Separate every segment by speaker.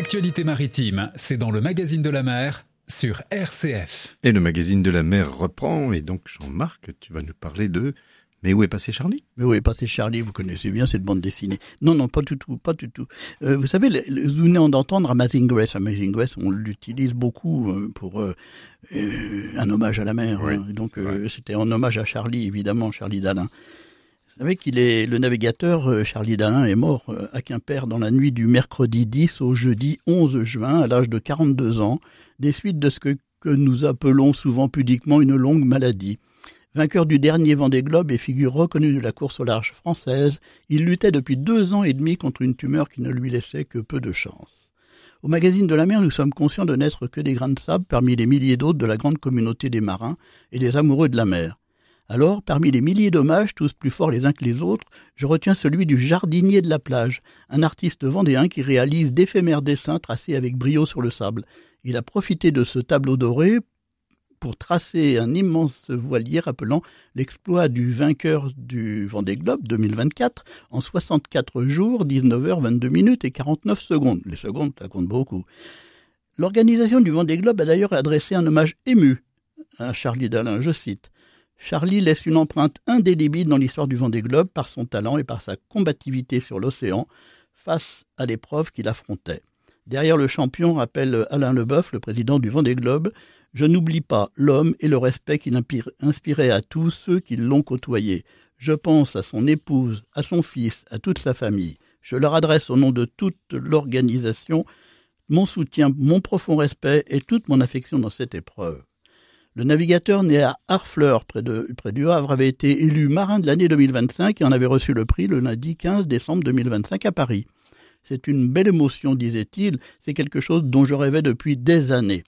Speaker 1: L'actualité maritime, c'est dans le magazine de la mer sur RCF.
Speaker 2: Et le magazine de la mer reprend, et donc Jean-Marc, tu vas nous parler de « Mais où est passé Charlie ?»
Speaker 3: Mais où est passé Charlie, vous connaissez bien cette bande dessinée. Non, pas du tout. Vous savez, vous venez d'entendre Amazing Grace. Amazing Grace, on l'utilise beaucoup pour un hommage à la mer.
Speaker 2: Oui,
Speaker 3: Donc c'était en hommage à Charlie, évidemment, Charlie Dalin. Vous savez qu'il est le navigateur Charlie Dalin est mort à Quimper dans la nuit du mercredi 10 au jeudi 11 juin à l'âge de 42 ans, des suites de ce que nous appelons souvent pudiquement une longue maladie. Vainqueur du dernier Vendée Globe et figure reconnue de la course au large française, il luttait depuis 2 ans et demi contre une tumeur qui ne lui laissait que peu de chance. Au magazine de la mer, nous sommes conscients de n'être que des grains de sable parmi les milliers d'autres de la grande communauté des marins et des amoureux de la mer. Alors, parmi les milliers d'hommages, tous plus forts les uns que les autres, je retiens celui du jardinier de la plage, un artiste vendéen qui réalise d'éphémères dessins tracés avec brio sur le sable. Il a profité de ce tableau doré pour tracer un immense voilier rappelant l'exploit du vainqueur du Vendée Globe 2024 en 64 jours, 19h22 minutes et 49 secondes. Les secondes, ça compte beaucoup. L'organisation du Vendée Globe a d'ailleurs adressé un hommage ému à Charlie Dalin, je cite. Charlie laisse une empreinte indélébile dans l'histoire du Vendée Globe par son talent et par sa combativité sur l'océan face à l'épreuve qu'il affrontait. Derrière le champion, rappelle Alain Leboeuf, le président du Vendée Globe, je n'oublie pas l'homme et le respect qu'il inspirait à tous ceux qui l'ont côtoyé. Je pense à son épouse, à son fils, à toute sa famille. Je leur adresse au nom de toute l'organisation mon soutien, mon profond respect et toute mon affection dans cette épreuve. Le navigateur né à Harfleur, près du Havre, avait été élu marin de l'année 2025 et en avait reçu le prix le lundi 15 décembre 2025 à Paris. C'est une belle émotion, disait-il, c'est quelque chose dont je rêvais depuis des années.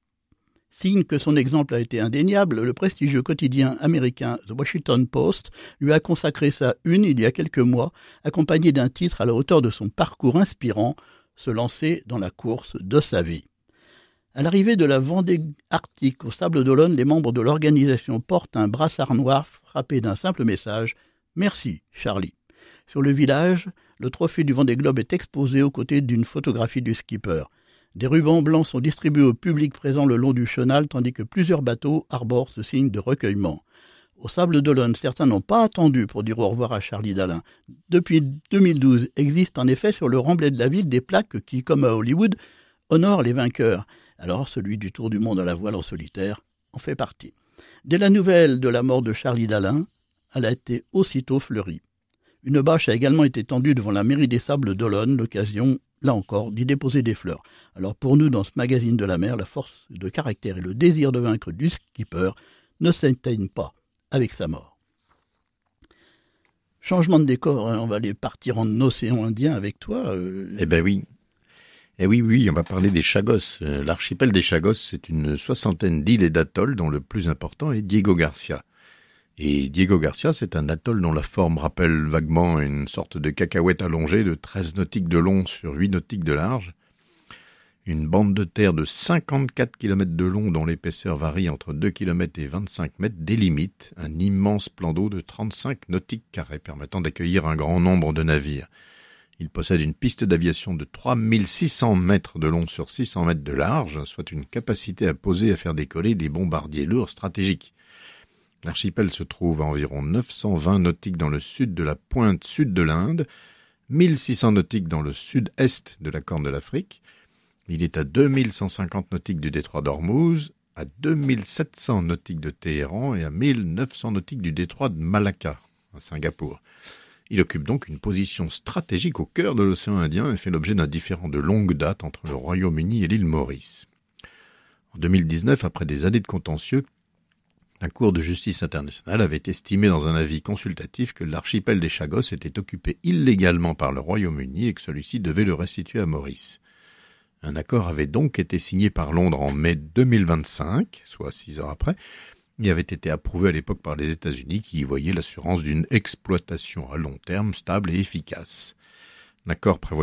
Speaker 3: Signe que son exemple a été indéniable, le prestigieux quotidien américain The Washington Post lui a consacré sa une il y a quelques mois, accompagné d'un titre à la hauteur de son parcours inspirant, se lancer dans la course de sa vie. À l'arrivée de la Vendée Arctique au Sables d'Olonne, les membres de l'organisation portent un brassard noir frappé d'un simple message « Merci, Charlie ». Sur le village, le trophée du Vendée Globe est exposé aux côtés d'une photographie du skipper. Des rubans blancs sont distribués au public présent le long du chenal, tandis que plusieurs bateaux arborent ce signe de recueillement. Au Sables d'Olonne, certains n'ont pas attendu pour dire au revoir à Charlie Dalin. Depuis 2012, existent en effet sur le remblai de la ville des plaques qui, comme à Hollywood, honorent les vainqueurs. Alors, celui du Tour du monde à la voile en solitaire en fait partie. Dès la nouvelle de la mort de Charlie Dalin, elle a été aussitôt fleurie. Une bâche a également été tendue devant la mairie des Sables d'Olonne, l'occasion, là encore, d'y déposer des fleurs. Alors pour nous, dans ce magazine de la mer, la force de caractère et le désir de vaincre du skipper ne s'éteignent pas avec sa mort. Changement de décor, on va aller partir en océan Indien avec toi.
Speaker 2: Eh ben oui. Eh oui, on va parler des Chagos. L'archipel des Chagos, c'est une 60aine d'îles et d'atolls dont le plus important est Diego Garcia. Et Diego Garcia, c'est un atoll dont la forme rappelle vaguement une sorte de cacahuète allongée de 13 nautiques de long sur 8 nautiques de large. Une bande de terre de 54 km de long dont l'épaisseur varie entre 2 km et 25 mètres délimite un immense plan d'eau de 35 nautiques carrés permettant d'accueillir un grand nombre de navires. Il possède une piste d'aviation de 3600 mètres de long sur 600 mètres de large, soit une capacité à poser et à faire décoller des bombardiers lourds stratégiques. L'archipel se trouve à environ 920 nautiques dans le sud de la pointe sud de l'Inde, 1600 nautiques dans le sud-est de la Corne de l'Afrique. Il est à 2150 nautiques du détroit d'Ormuz, à 2700 nautiques de Téhéran et à 1900 nautiques du détroit de Malacca, à Singapour. Il occupe donc une position stratégique au cœur de l'océan Indien et fait l'objet d'un différend de longue date entre le Royaume-Uni et l'île Maurice. En 2019, après des années de contentieux, la Cour de justice internationale avait estimé dans un avis consultatif que l'archipel des Chagos était occupé illégalement par le Royaume-Uni et que celui-ci devait le restituer à Maurice. Un accord avait donc été signé par Londres en mai 2025, soit 6 ans après, et avait été approuvé à l'époque par les États-Unis qui y voyaient l'assurance d'une exploitation à long terme stable et efficace. L'accord prévoyait